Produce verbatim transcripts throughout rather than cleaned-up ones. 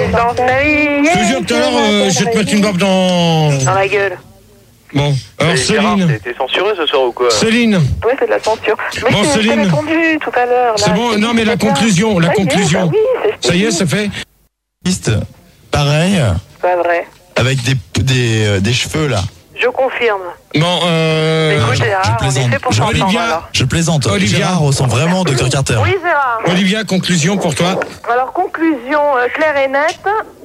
dans ta vie. Je te jure, tout à l'heure, euh, je vais te mettre une barbe dans... Dans la gueule. Bon, alors Céline. T'es censuré ce soir ou quoi? Céline. Ouais, c'est de la censure. Mais Bon, je t'ai Céline. répondu tout à l'heure. C'est bon, non mais la conclusion, la conclusion. Ça y est, c'est fait. Pareil. Pas vrai. Avec des, des, euh, des cheveux là. Je confirme. Bon, euh... Mais écoute, Gérard, je on plaisante. est fait pour Je, s'entendre, Olivia. alors. je plaisante. Olivia. Gérard ressemble vraiment au docteur Carter. Oui, Gérard. Olivia, conclusion pour toi. Alors, conclusion euh, claire et nette.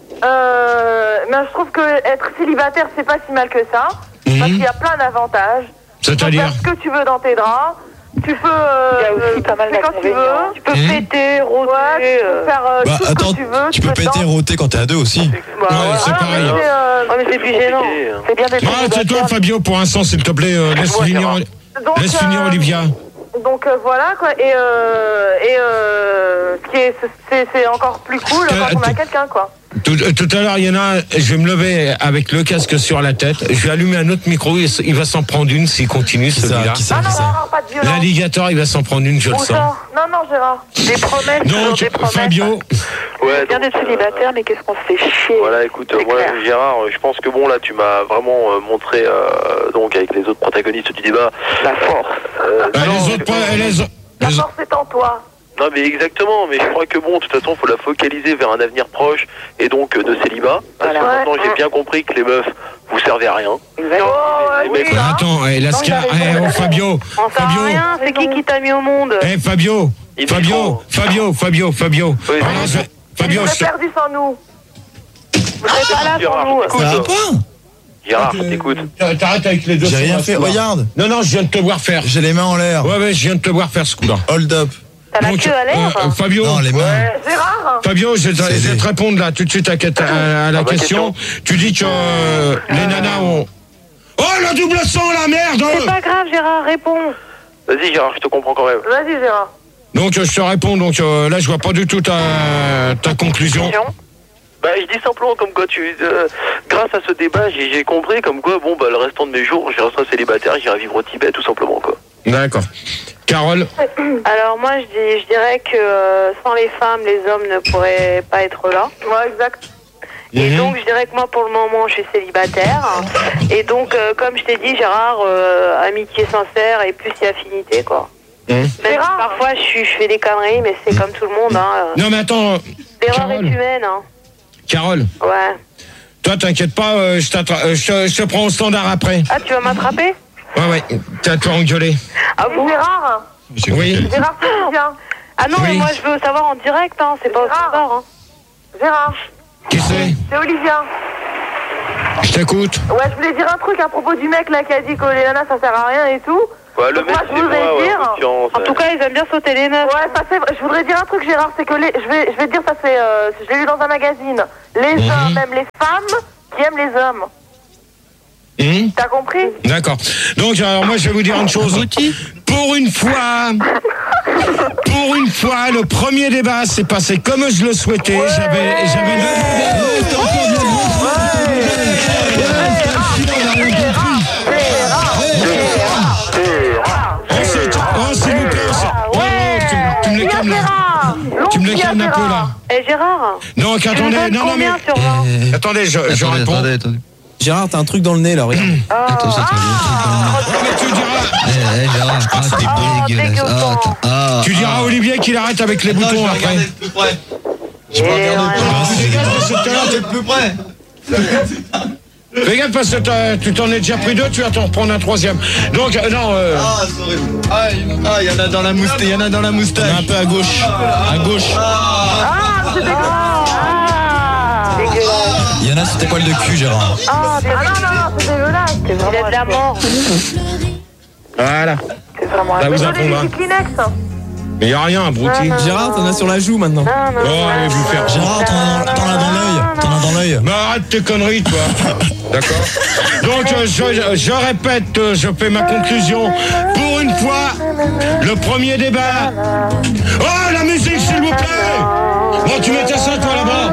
Euh, mais je trouve que être célibataire, c'est pas si mal que ça. Mhm. Parce qu'il y a plein d'avantages. Tu peux C'est-à-dire faire ce que tu veux dans tes draps. Tu peux. Euh, Il y a aussi pas mal quand tu veux. Tu peux Mhm. péter, rôter. Ouais, tu peux faire euh, Bah tout ce attends, que tu veux. tu peux péter et danser. rôter quand t'es à deux aussi. Bah, Ouais, voilà, c'est pareil. mais c'est, euh, Ouais, mais c'est plus gênant. c'est bien d'être Ah, c'est toi, célibataire. Fabio, pour l'instant, s'il te plaît, euh, laisse Ouais, finir, Donc, laisse euh, finir Olivia. Donc euh, voilà quoi, et euh, et euh, ce qui est, c'est, c'est encore plus cool T'as- quand on a t'as- quelqu'un quoi. Tout, euh, tout à l'heure, il y en a un, je vais me lever avec le casque sur la tête, je vais allumer un autre micro, il, il va s'en prendre une s'il continue Qui ça, celui-là. qui ça, Ah non, qui ça non, non, pas de violence. L'alligator, il va s'en prendre une, je le Où sens. ça? Non, non, Gérard. Des promesses, toujours Donc, des promesses. Fabio, Ouais, C'est bien donc, d'être euh, célibataire, mais qu'est-ce qu'on se fait chier. Voilà, écoute, C'est moi, clair. Gérard, je pense que bon, là, tu m'as vraiment euh, montré, euh, donc, avec les autres protagonistes du débat, La force. euh, euh, non, les autres points, les, La les- force est en toi. non, mais exactement, mais je crois que bon, de toute façon, faut la focaliser vers un avenir proche et donc euh, de célibat. Parce que Voilà. maintenant, Ouais. j'ai bien compris que les meufs, vous servez à rien. Exactement. Oh, les oui, mecs, hein. Attends, eh, la Non, scar, il a eh, raison. oh, Fabio, On sert à Fabio, rien, c'est qui qui t'a mis au monde? eh, Fabio, Il Fabio, défend. Fabio, Fabio, Fabio. Oui, Alors, oui. je- Fabio, Vous je êtes te- perdu sans nous. Vous êtes pas là Gérard, sans nous. je t'écoute. Ça va pas? Gérard, je t'écoute. Euh, T'arrêtes avec les deux. J'ai rien sur fait, ce coup-là. regarde. Non, non, je viens de te voir faire. J'ai les mains en l'air. Ouais, ouais, je viens de te voir faire ce coup-là. Hold up. T'as la Donc, queue à l'air? euh, euh, Fabio, Non, les mains. Gérard. Fabio, je, je C'est vais des- te répondre là tout de suite à, à- à la Ah, ma question. question. Tu dis que euh, les nanas ont. Oh, le double son, la merde! C'est pas grave, Gérard, réponds. Vas-y, Gérard, je te comprends quand même. Vas-y, Gérard. Donc, euh, je te réponds. Donc euh, là, je vois pas du tout ta, ta conclusion. Bah, je dis simplement comme quoi tu, euh, grâce à ce débat, j'ai j'ai compris comme quoi, bon, bah, le restant de mes jours, je resterai célibataire, j'irai vivre au Tibet, tout simplement, quoi. D'accord. Carole, Alors moi, je, dis, je dirais que euh, sans les femmes, les hommes ne pourraient pas être là. Ouais, exact. Et Mhm. donc, je dirais que moi, pour le moment, je suis célibataire. Et donc, euh, comme je t'ai dit, Gérard, euh, amitié sincère et plus si affinité, quoi. Mhm. Même si Gérard. parfois, je, suis, je fais des conneries, mais c'est comme tout le monde. Hein. non mais attends, L'erreur est Carole. humaine. Hein. Carole, Ouais. toi, t'inquiète pas, euh, je, t'attra- euh, je te- je te prends au standard après. Ah, tu vas m'attraper? Ouais, ouais, t'as toi engueulé. Ah bon? Gérard. Oui. Gérard, c'est bien. Ah non, Oui. mais moi, je veux savoir en direct, hein. C'est pas au Gérard. standard. Hein. Gérard. Qui c'est? C'est Olivia. Je t'écoute. Ouais, je voulais dire un truc à propos du mec là qui a dit que les nanas ça sert à rien et tout. Ouais, le Donc mec, moi, je c'est voudrais moi, ouais, dire- confiance, En ouais. tout cas, ils aiment bien sauter les meufs. Ouais, ça c'est. Je voudrais dire un truc, Gérard, c'est que les. Je vais, je vais te dire, ça c'est. Euh, je l'ai lu dans un magazine. Les Mhm. hommes, même les femmes, qui aiment les hommes. Hum T'as compris? D'accord. Donc, alors moi, je vais vous dire une chose. Pour une fois, pour une fois, le premier débat s'est passé comme je le souhaitais. J'avais, j'avais Ensuite, oh, s'il vous plaît, oh, oh, tu, tu me les calmes là. Tu me les calmes un peu là. Eh Gérard, Donc, tu me attendez, donnes non, non, mais. combien sur vingt? Attendez, je, je Attendez, réponds. attendez, attendez. Gérard, t'as un truc dans le nez là, regarde. Attends, ça, Oh, mais tu diras, Eh, eh, Gérard, ah, t'es Oh, dégueulasse. dégueulasse. Ah, attends. Ah, tu diras à Olivier qu'il arrête avec les boutons après. plus près. Je vais regarder Tu dégages parce que tout à l'heure, t'es- plus près. Fais gaffe parce que t'as- tu t'en es déjà pris deux, tu vas t'en reprendre un troisième. Donc, euh, non, euh, Ah, c'est horrible. Ah, il y en a dans la moustache. Il y en a dans la moustache. Il y en a un peu à gauche. À gauche. Ah, c'est dégueulasse. Ah, dégueulasse. Il y en a sur tes poils de cul, Gérard. Ah, ah non, non, non, c'est dégueulasse. c'est vraiment de la mort. voilà. C'est vraiment Là, la vous Désolé, apprendre. j'ai du Kleenex. Mais y a rien, abruti. Gérard, t'en as sur la joue maintenant. Non, non, Oh, non, allez vous faire. Gérard, t'en as, t'en as dans l'œil. T'en as dans l'œil. Mais arrête tes conneries, toi. D'accord. Donc, euh, je, je répète, euh, je fais ma conclusion. Pour une fois, le premier débat. Oh, la musique, s'il vous plaît. Bon, tu mettais ça, toi, là-bas.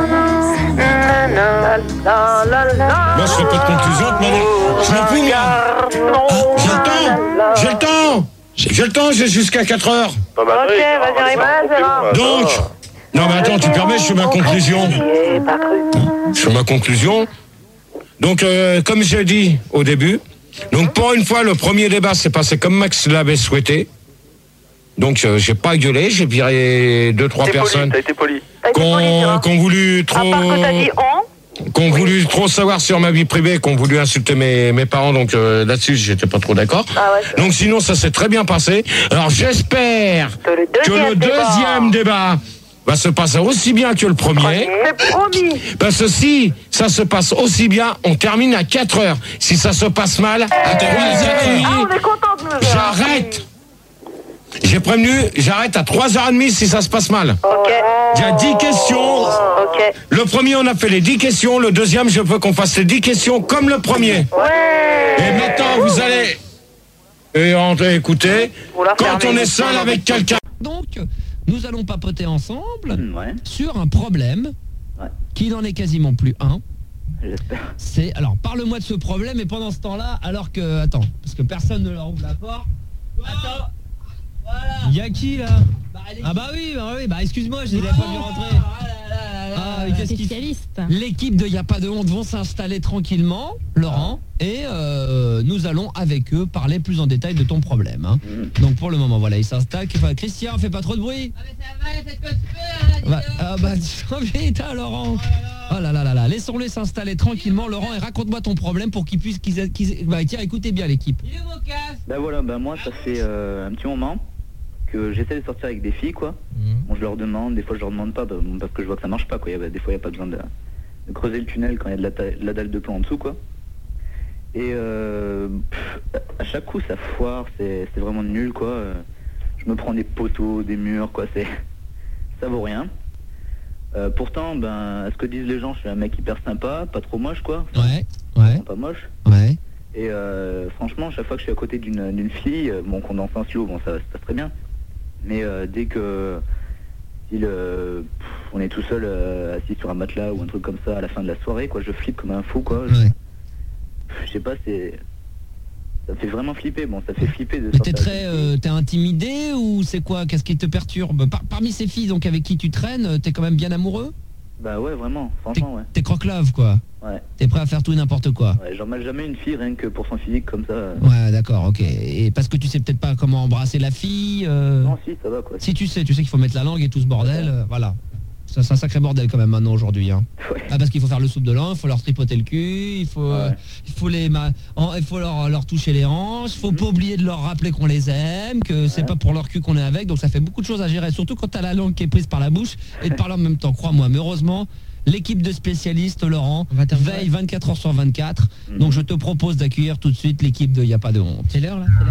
La, la, la. Moi, je fais pas de conclusion, de manière. Je m'en fous, moi. J'ai le temps. J'ai le temps. J'ai le temps, j'ai jusqu'à quatre heures. Ah bah, Ok, oui, Gérard, vas-y, allez, réponds. bah, Gérard. bah, Donc, ça. Non, mais attends, tu permets, je fais ma conclusion. J'ai pas cru. Je fais ma conclusion. Donc, euh, comme j'ai dit au début, donc pour une fois, le premier débat s'est passé comme Max l'avait souhaité. Donc, euh, j'ai pas gueulé, j'ai viré deux, trois T'es poli, personnes t'as été poli. T'as été poli, tu qu'on vois. qu'on voulu À trop... part que t'as dit en. Qu'on voulu trop savoir sur ma vie privée, qu'on voulu insulter mes, mes parents, donc euh, là-dessus, j'étais pas trop d'accord. Ah ouais, c'est donc sinon, ça s'est très bien passé. Alors, j'espère Que le que deuxième le débat. deuxième débat va se passer aussi bien que le premier. C'est promis. Parce que si ça se passe aussi bien, on termine à quatre heures. Si ça se passe mal, à trois heures Ah, on trente, est content de nous voir. j'arrête. J'ai prévenu, j'arrête à trois heures trente si ça se passe mal. Ok. Il y a dix questions. Ok. Le premier, on a fait les dix questions. Le deuxième, je veux qu'on fasse les dix questions comme le premier. Ouais. Et maintenant, vous allez... Et on écoutez, Vous la quand fermez. on est seul avec quelqu'un... Donc, nous allons papoter ensemble Ouais, sur un problème Ouais. qui n'en est quasiment plus un. j'espère. C'est alors parle-moi de ce problème et pendant ce temps-là, alors que attends, parce que personne ne leur ouvre la porte. Attends. Voilà. Y a qui là? Ah bah oui, bah oui, bah excuse-moi, je l'avais pas vu rentrer. Ah, mais qu'est-ce qu'il- Spécialiste. L'équipe de Y a pas de honte vont s'installer tranquillement, Laurent, et euh, nous allons avec eux parler plus en détail de ton problème. Hein. Donc pour le moment, voilà, ils s'installent. Enfin, Christian, fais pas trop de bruit. Ah mais ça va, c'est que tu peux, hein, ah bah dis vite, hein, Laurent. Oh là là là là, laissons-les s'installer tranquillement, Laurent, et raconte-moi ton problème pour qu'ils puissent, qu'ils, qu'ils, bah tiens, écoutez bien l'équipe. Bah voilà, bah moi ça fait euh, un petit moment que j'essaie de sortir avec des filles quoi. Bon, je leur demande, des fois je leur demande pas bah, bon, parce que je vois que ça marche pas quoi. Il y a- des fois il n'y a pas besoin de, de creuser le tunnel quand il y a de la, ta- de la dalle de plomb en dessous quoi. Et euh, pff, à chaque coup ça foire, c'est c'est vraiment nul quoi. Euh, Je me prends des poteaux, des murs quoi, c'est ça vaut rien. Euh, pourtant, ben, à ce que disent les gens, je suis un mec hyper sympa, pas trop moche quoi. Ouais, ouais, Pas moche. ouais. Et euh, franchement, chaque fois que je suis à côté d'une d'une fille, euh, bon, qu'on danse en slow, bon, ça se passe très bien. Mais euh, dès que si le, pff, on est tout seul euh, assis sur un matelas ou un truc comme ça à la fin de la soirée, quoi, je flippe comme un fou, quoi. Je, Ouais. pff, je sais pas, c'est, ça me fait vraiment flipper. Bon, ça fait flipper de Mais t'es sortir très, avec une fille. euh, t'es intimidé ou c'est quoi? Qu'est-ce qui te perturbe? Par- Parmi ces filles donc avec qui tu traînes, t'es quand même bien amoureux? Bah ouais, vraiment, T'es, franchement, ouais. t'es croque-love quoi. Ouais. T'es prêt à faire tout et n'importe quoi. Ouais, j'en mets jamais une fille rien que pour son physique comme ça. euh. Ouais, d'accord, ok. Et parce que tu sais peut-être pas comment embrasser la fille. euh, Non, si, ça va, quoi. Si tu sais, tu sais qu'il faut mettre la langue et tout ce bordel. euh, voilà. Ça, c'est un sacré bordel quand même maintenant aujourd'hui. Hein. Ouais. Ah, parce qu'il faut faire le soupe de langue, il faut leur tripoter le cul, il faut, euh, Ouais. il faut les, ma- en- il faut leur, leur toucher les hanches, il faut pas oublier de leur rappeler qu'on les aime, que c'est Ouais. pas pour leur cul qu'on est avec. Donc ça fait beaucoup de choses à gérer, surtout quand t'as la langue qui est prise par la bouche et de parler en même temps. Crois-moi. Mais heureusement. L'équipe de spécialistes, Laurent, veille vingt-quatre heures sur vingt-quatre. Mhm. Donc je te propose d'accueillir tout de suite l'équipe de Y a pas de honte. C'est l'heure là